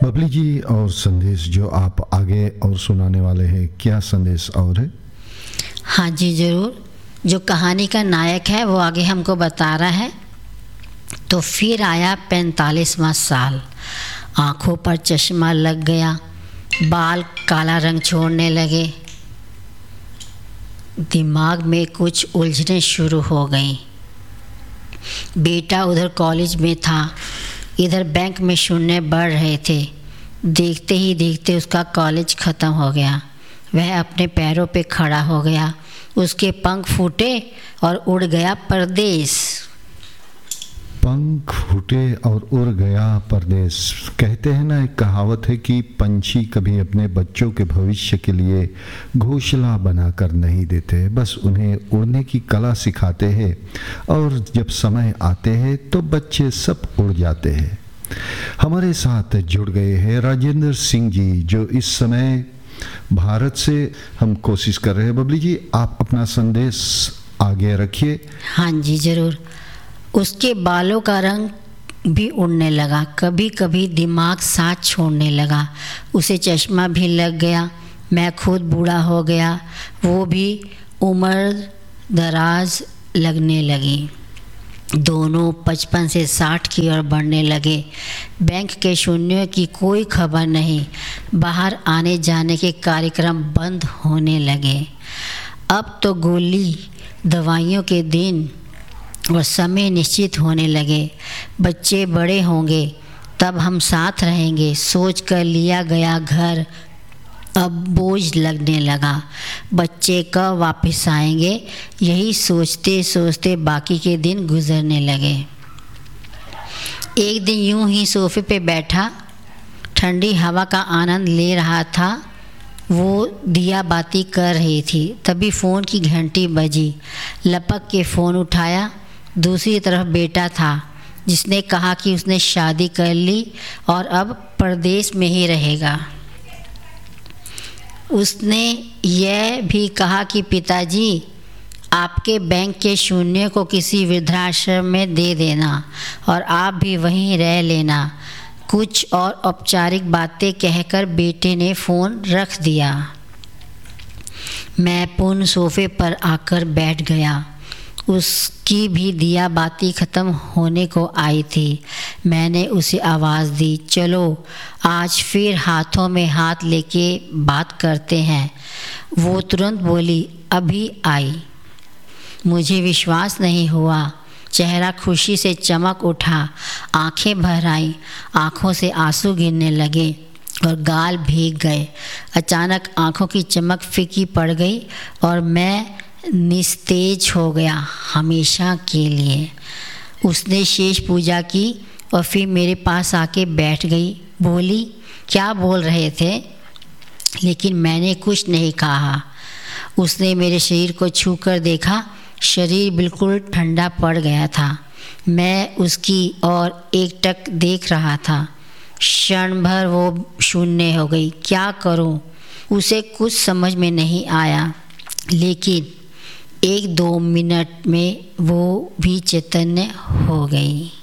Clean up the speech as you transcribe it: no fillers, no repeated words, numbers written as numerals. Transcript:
बबली जी, और संदेश जो आप आगे और सुनाने वाले हैं, क्या संदेश और है? हाँ जी ज़रूर। जो कहानी का नायक है वो आगे हमको बता रहा है। तो फिर आया 45वां साल। आँखों पर चश्मा लग गया, बाल काला रंग छोड़ने लगे, दिमाग में कुछ उलझने शुरू हो गई। बेटा उधर कॉलेज में था, इधर बैंक में शून्य बढ़ रहे थे। देखते ही देखते उसका कॉलेज ख़त्म हो गया। वह अपने पैरों पे खड़ा हो गया, उसके पंख फूटे और उड़ गया परदेश। पंख फूटे और उड़ गया परदेश। कहते हैं ना, एक कहावत है कि पंछी कभी अपने बच्चों के भविष्य के लिए घोंसला बनाकर नहीं देते, बस उन्हें उड़ने की कला सिखाते हैं, और जब समय आते हैं तो बच्चे सब उड़ जाते हैं। हमारे साथ जुड़ गए हैं राजेंद्र सिंह जी, जो इस समय भारत से हम कोशिश कर रहे हैं। बबली जी, आप अपना संदेश आगे रखिए। हाँ जी ज़रूर। उसके बालों का रंग भी उड़ने लगा, कभी कभी दिमाग साथ छोड़ने लगा। उसे चश्मा भी लग गया। मैं खुद बूढ़ा हो गया, वो भी उम्र दराज लगने लगी। दोनों 55 से 60 की ओर बढ़ने लगे। बैंक के शून्यों की कोई खबर नहीं। बाहर आने जाने के कार्यक्रम बंद होने लगे। अब तो गोली दवाइयों के दिन और समय निश्चित होने लगे। बच्चे बड़े होंगे तब हम साथ रहेंगे, सोच कर लिया गया घर अब बोझ लगने लगा। बच्चे कब वापस आएंगे, यही सोचते सोचते बाकी के दिन गुजरने लगे। एक दिन यूं ही सोफे पे बैठा ठंडी हवा का आनंद ले रहा था। वो दिया बाती कर रही थी, तभी फ़ोन की घंटी बजी। लपक के फ़ोन उठाया। दूसरी तरफ बेटा था, जिसने कहा कि उसने शादी कर ली और अब परदेश में ही रहेगा। उसने यह भी कहा कि पिताजी, आपके बैंक के शून्य को किसी वृद्धाश्रम में दे देना और आप भी वहीं रह लेना। कुछ और औपचारिक बातें कहकर बेटे ने फ़ोन रख दिया। मैं पुन सोफे पर आकर बैठ गया। उसकी भी दिया बाती ख़त्म होने को आई थी। मैंने उसे आवाज़ दी, चलो आज फिर हाथों में हाथ लेके बात करते हैं। वो तुरंत बोली, अभी आई। मुझे विश्वास नहीं हुआ। चेहरा खुशी से चमक उठा, आंखें भर आईं, आँखों से आंसू गिरने लगे और गाल भीग गए। अचानक आँखों की चमक फीकी पड़ गई और मैं निस्तेज हो गया हमेशा के लिए। उसने शेष पूजा की और फिर मेरे पास आके बैठ गई। बोली, क्या बोल रहे थे? लेकिन मैंने कुछ नहीं कहा। उसने मेरे शरीर को छू कर देखा। शरीर बिल्कुल ठंडा पड़ गया था। मैं उसकी ओर एकटक देख रहा था। क्षण भर वो शून्य हो गई। क्या करूं? उसे कुछ समझ में नहीं आया, लेकिन 1-2 मिनट में वो भी चैतन्य हो गई।